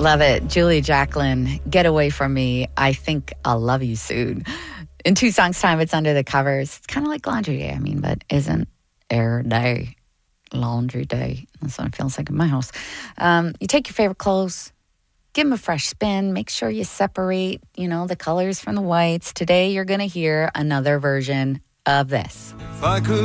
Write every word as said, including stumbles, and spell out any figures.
Love it. Julia Jacqueline, Get Away From Me. I think I'll love you soon. In two songs' time, it's Under the Covers. It's kind of like laundry day, I mean, but isn't air day laundry day? That's what it feels like in my house. Um, you take your favorite clothes, give them a fresh spin. Make sure you separate, you know, the colors from the whites. Today, you're going to hear another version of this. If I could